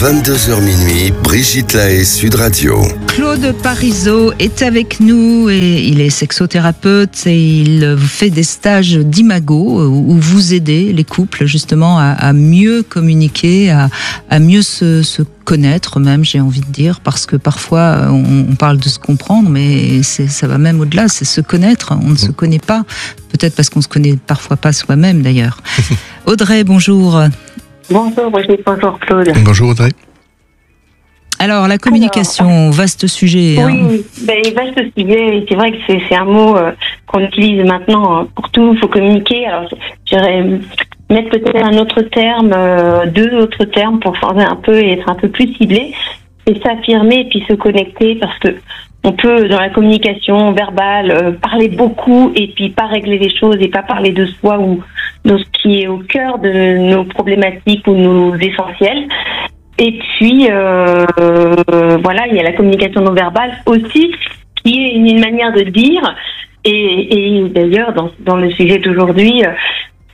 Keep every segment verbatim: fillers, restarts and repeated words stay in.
vingt-deux heures minuit, Brigitte Lahaie, Sud Radio. Claude Parisot est avec nous et il est sexothérapeute et il fait des stages d'imago où vous aidez les couples justement à, à mieux communiquer, à, à mieux se, se connaître même, j'ai envie de dire, parce que parfois on, on parle de se comprendre, mais c'est, ça va même au-delà, c'est se connaître. On ne se connaît pas, peut-être parce qu'on se connaît parfois pas soi-même d'ailleurs. Audrey, bonjour. Bonjour Brigitte, bonjour Claude. Bonjour Audrey. Alors, la communication, Alors, vaste sujet. Oui, hein. ben, vaste sujet. C'est vrai que c'est, c'est un mot euh, qu'on utilise maintenant pour tout. Il faut communiquer. Alors, j'irais mettre peut-être un autre terme, euh, deux autres termes pour changer un peu et être un peu plus ciblé. Et s'affirmer et puis se connecter parce que on peut, dans la communication verbale, euh, parler beaucoup et puis pas régler les choses et pas parler de soi ou de ce qui est au cœur de nos problématiques ou nos essentiels. Et puis, euh, euh, voilà, il y a la communication non verbale aussi, qui est une, une manière de dire. Et, et d'ailleurs, dans, dans le sujet d'aujourd'hui, euh,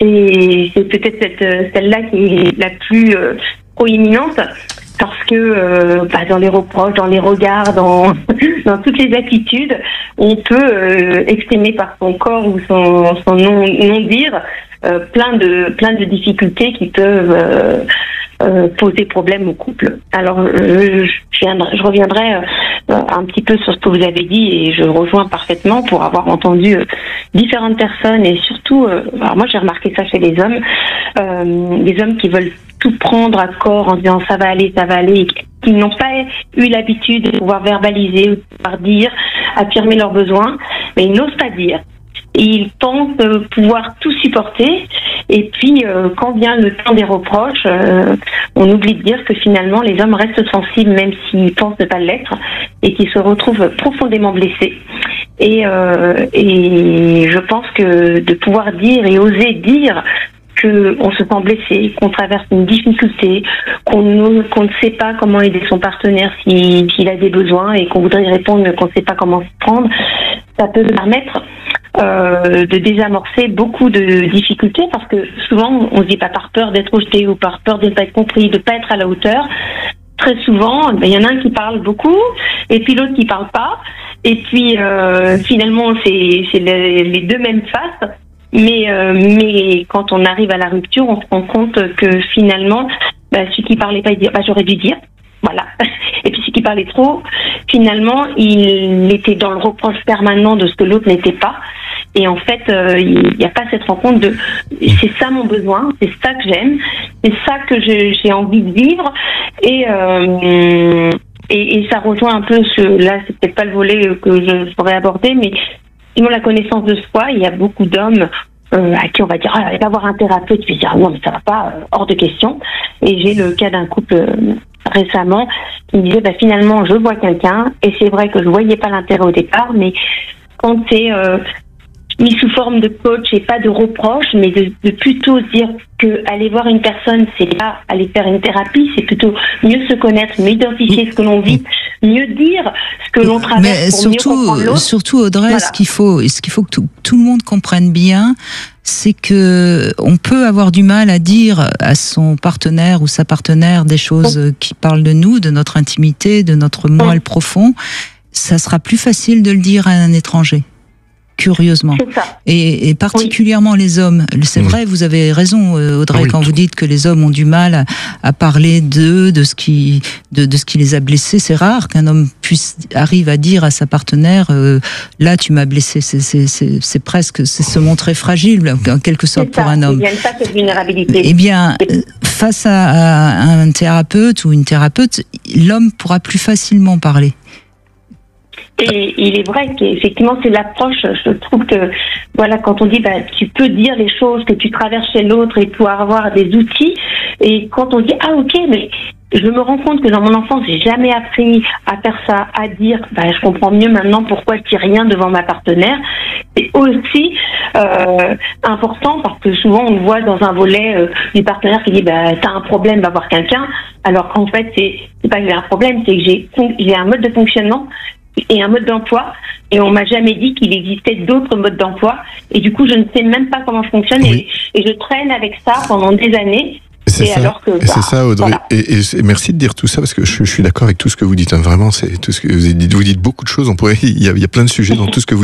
et c'est peut-être cette, celle-là qui est la plus euh, proéminente, parce que euh, bah, dans les reproches, dans les regards, dans, dans toutes les attitudes, on peut euh, exprimer par son corps ou son, son non, non-dire euh, plein de plein de difficultés qui peuvent euh, euh, poser problème au couple. Alors, euh, je, viendrai, je reviendrai euh, un petit peu sur ce que vous avez dit et je rejoins parfaitement pour avoir entendu euh, différentes personnes et surtout, euh, alors moi j'ai remarqué ça chez les hommes, euh, les hommes qui veulent tout prendre à corps en disant ça va aller, ça va aller, et qui n'ont pas eu l'habitude de pouvoir verbaliser, de pouvoir dire, affirmer leurs besoins, mais ils n'osent pas dire. Et ils pensent euh, pouvoir tout supporter, et puis euh, quand vient le temps des reproches, euh, on oublie de dire que finalement les hommes restent sensibles même s'ils pensent ne pas l'être, et qu'ils se retrouvent profondément blessés. Et, euh, et je pense que de pouvoir dire et oser dire qu'on se sent blessé, qu'on traverse une difficulté, qu'on, qu'on ne sait pas comment aider son partenaire s'il, s'il a des besoins et qu'on voudrait y répondre mais qu'on ne sait pas comment se prendre, ça peut permettre euh, de désamorcer beaucoup de difficultés parce que souvent on se dit pas par peur d'être rejeté ou par peur de ne pas être compris, de ne pas être à la hauteur. Très souvent, il y en a un qui parle beaucoup et puis l'autre qui parle pas. Et puis euh, finalement c'est, c'est les, les deux mêmes faces. Mais euh, mais quand on arrive à la rupture, on se rend compte que finalement, bah, celui qui parlait pas, il dit bah j'aurais dû dire, voilà. Et puis celui qui parlait trop, finalement, il était dans le reproche permanent de ce que l'autre n'était pas. Et en fait, euh, il n'y a pas cette rencontre de c'est ça mon besoin, c'est ça que j'aime, c'est ça que je, j'ai envie de vivre. Et euh, et, et ça rejoint un peu ce, là, c'est peut-être pas le volet que je pourrais aborder, mais sinon, la connaissance de soi, il y a beaucoup d'hommes euh, à qui on va dire ah, il va voir un thérapeute, puis dire non mais ça va pas, euh, hors de question. Et j'ai le cas d'un couple euh, récemment qui me disait bah, finalement je vois quelqu'un et c'est vrai que je voyais pas l'intérêt au départ, mais quand c'est euh, mis sous forme de coach et pas de reproche, mais de, de plutôt dire que aller voir une personne, c'est pas aller faire une thérapie, c'est plutôt mieux se connaître, mieux identifier ce que l'on vit, mieux dire ce que l'on traverse mais pour surtout, mieux comprendre l'autre. Surtout, Audrey, voilà. ce qu'il faut, ce qu'il faut que tout, tout le monde comprenne bien, c'est que on peut avoir du mal à dire à son partenaire ou sa partenaire des choses qui parlent de nous, de notre intimité, de notre moi le profond. Ça sera plus facile de le dire à un étranger. Curieusement. Et, et particulièrement oui. les hommes. C'est vrai, vous avez raison, Audrey, oui, quand vous dites que les hommes ont du mal à, à parler d'eux, de ce qui, de, de ce qui les a blessés. C'est rare qu'un homme puisse arrive à dire à sa partenaire, euh, là, tu m'as blessé. C'est, c'est, c'est, c'est presque, c'est se montrer fragile, en quelque sorte, pour un homme. Il y a une face de vulnérabilité. Eh bien, face à, à un thérapeute ou une thérapeute, l'homme pourra plus facilement parler. Et il est vrai qu'effectivement c'est l'approche. Je trouve que voilà, quand on dit bah tu peux dire les choses que tu traverses chez l'autre et pouvoir avoir des outils, et quand on dit ah ok mais je me rends compte que dans mon enfance j'ai jamais appris à faire ça, à dire bah je comprends mieux maintenant pourquoi je dis rien devant ma partenaire. C'est aussi euh, important parce que souvent on le voit dans un volet euh, du partenaire qui dit bah t'as un problème, va voir quelqu'un, alors qu'en fait c'est c'est pas que j'ai un problème, c'est que j'ai j'ai un mode de fonctionnement et un mode d'emploi, et on m'a jamais dit qu'il existait d'autres modes d'emploi, et du coup je ne sais même pas comment je fonctionne, oui. et, et je traîne avec ça pendant des années, C'est et ça, alors que, et bah, c'est ça, Audrey. voilà. Et, et, et merci de dire tout ça parce que je, je suis d'accord avec tout ce que vous dites. Hein. Vraiment, c'est tout ce que vous dites. Vous dites beaucoup de choses. On pourrait, il y a, il y a plein de sujets dans tout ce que vous